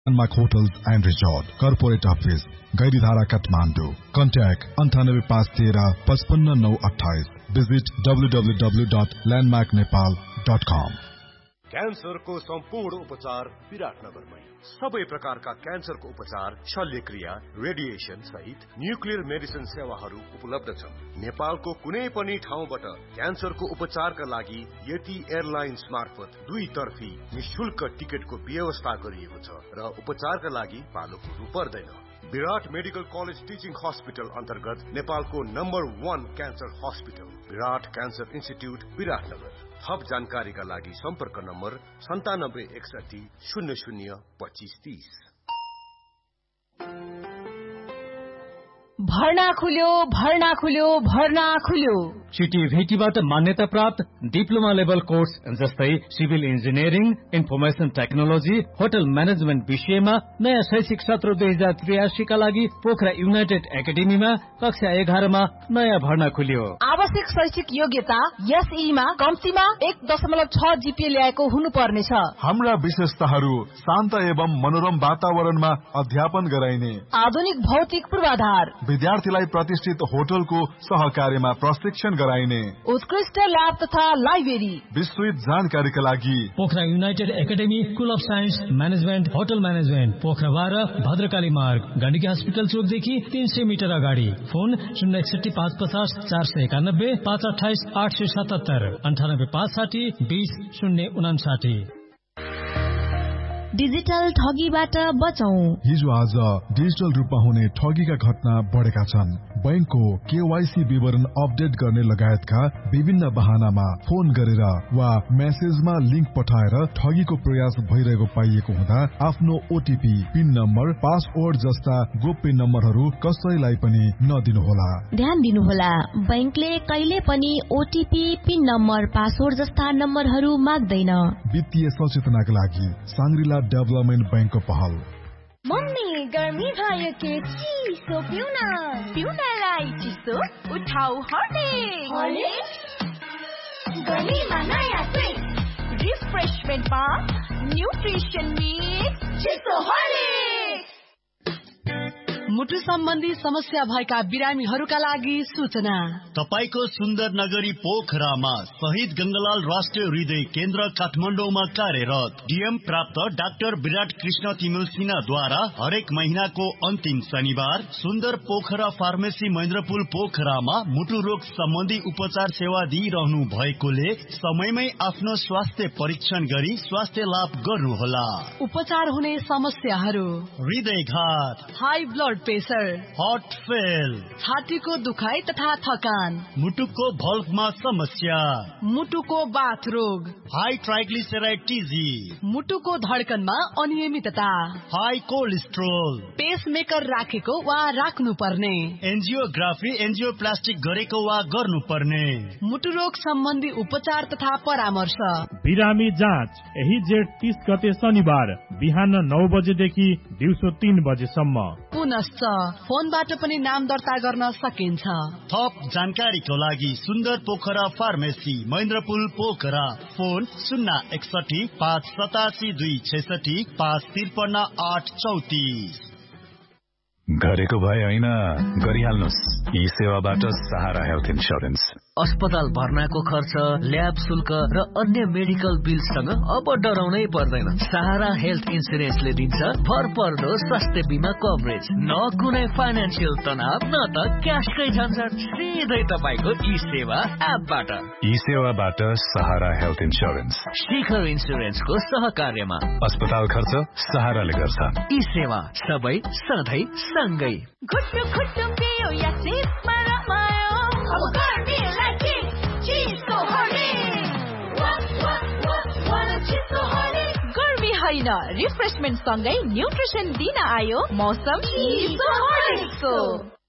Landmark Hotels and Resort, Corporate Office, Gaididhara, Kathmandu. Contact 9853559928. Visit www.landmarknepal.com. क्यान्सरको सम्पूर्ण उपचार विराटनगरमै। सबै प्रकारका क्यान्सरको उपचार, शल्यक्रिया, रेडिएसन सहित न्युक्लियर मेडिसिन सेवाहरू उपलब्ध छन्। नेपालको कुनै पनि ठाउँबाट क्यान्सरको उपचारका लागि यति एयरलाइन्स मार्फत दुईतर्फी निशुल्क टिकटको व्यवस्था गरिएको छ र उपचारका लागि पालो कुर्नु पर्दैन। विराट मेडिकल कलेज टिचिङ हस्पिटल अन्तर्गत नेपालको नम्बर 1 क्यान्सर हस्पिटल विराट क्यान्सर इन्स्टिट्युट विराटनगर। थप जानकारीका लागि सम्पर्क नम्बर 9761 00 2530। भर्ना खुल्यो। सिटिभेटीबाट मान्यता प्राप्त डिप्लोमा लेभल कोर्स जस्तै civil engineering, information technology, hotel management विषयमा नयाँ शैक्षिक सत्र 2083 का लागि पोखरा युनाइटेड एकाडेमीमा कक्षा 11 मा नयाँ भर्ना खुल्यो। आवश्यक शैक्षिक योग्यता एसई मा कम्तीमा 1.6 जीपीए ल्याएको हुनुपर्नेछ। हाम्रा विशेषताहरू शान्त एवं मनोरम वातावरणमा अध्यापन गराइने, आधुनिक भौतिक पूर्वाधार, विद्यार्थीलाई प्रतिष्ठित होटलको सहकार्यमा प्रशिक्षण गराइने, उत्कृष्ट ल्याब तथा लाइब्रेरी। विस्तृत जानकारीका लागि Pokhara United academy, school of science management, hotel management, Pokhara 12, Bhadrakali मार्ग, गण्डकी हस्पिटल चोकदेखि 300 मिटर अगाडि। फोन 061 550 491 528 877 98 560 20 059। डिजिटल ठगीबाट बचौं। हिजो आज डिजिटल रूपमा हुने ठगीका घटना बढेका छन्। बैंकको केवाईसी विवरण अपडेट गर्ने लगायतका विभिन्न बहानामा फोन गरेर वा मेसेजमा लिंक पठाएर ठगीको प्रयास भइरहेको पाइएको हुँदा आफ्नो ओटीपी, पिन नम्बर, पासवर्ड जस्ता गोप्य नम्बरहरू कसैलाई पनि नदिनुहोला। ध्यान दिनुहोला, बैंकले कहिले पनि ओटीपी, पिन नम्बर, पासवर्ड जस्ता नम्बरहरू माग्दैन। वित्तीय सचेतनाका लागि सांग्रिला डेभलपमेन्ट बैंकको पहल। मम्मी, गर्मी भयो के चिसो पिउनलाई चिसो उठाउ हर्लिक्स। गर्मीमा नयाँ ट्विस्ट, रिफ्रेशमेन्ट पा न्युट्रिसन मिक्स चिसो हर्लिक्स। मुटु सम्बन्धी समस्या भएका बिरामीहरूका लागि सूचना। तपाईको सुन्दर नगरी पोखरामा शहीद गंगालाल राष्ट्रिय हृदय केन्द्र काठमाडौँमा कार्यरत डीएम प्राप्त डाक्टर विराट कृष्ण तिमिल सिन्हाद्वारा हरेक महिनाको अन्तिम शनिबार सुन्दर पोखरा फार्मेसी महेन्द्रपुल पोखरामा मुटु रोग सम्बन्धी उपचार सेवा दिइरहनु भएकोले समयमै आफ्नो स्वास्थ्य परीक्षण गरी स्वास्थ्य लाभ गर्नुहोला। उपचार हुने समस्याहरू: हृदयघात, high blood pressure, heart fail, छातीको दुखाइ तथा थकान, मुटुको भल्भमा समस्या, मुटुको बाथ रोग, हाई ट्राइग्लिसराइड टीजी, मुटुको धड्कनमा अनियमितता, हाई कोलेस्ट्रोल, पेसमेकर राखेको वा राख्नु पर्ने, एन्जियोग्राफी एन्जियोप्लास्टिक गरेको वा गर्नुपर्ने, मुटु रोग सम्बन्धी उपचार तथा परामर्श। बिरामी जाँच यही जेठ 30 गते शनिबार बिहान 9 बजेदेखि दिउँसो 3 बजेसम्म। पुनश्च फोनबाट पनि नाम दर्ता गर्न सकिन्छ। थप जानकारीको लागि सुन्दर पोखरा फार्मेसी महेन्द्रपुल पोखरा, फोन 061 587 266 553 834। गरेको भए होइन, गरिहाल्नुस्। यी सेवाबाट सहारा हेल्थ इन्स्योरेन्स। अस्पताल भर्नाको खर्च, ल्याब शुल्क र अन्य मेडिकल बिलसँग अब डराउनै पर्दैन। सहारा हेल्थ इन्स्योरेन्सले दिन्छ भरपर्दो स्वास्थ्य बिमा कभरेज। न कुनै फाइनान्सियल तनाव, न त क्यासकै झन्झट, सिधै तपाईको ई सेवा एपबाट। यी सेवाबाट सहारा हेल्थ इन्स्योरेन्स शिखर इन्स्योरेन्सको सहकार्यमा। अस्पताल खर्च सहाराले गर्छ। ई सेवा सबै सधैँ सँगै। घुट्टु घुट्टु पियो या सिपमा रमायो, अब गर्मीलाई चिसो हर्लिक्स। गर्मी होइन, रिफ्रेशमेन्ट सँगै न्युट्रिसन दिन आयो मौसम चिसो हर्लिक्सको।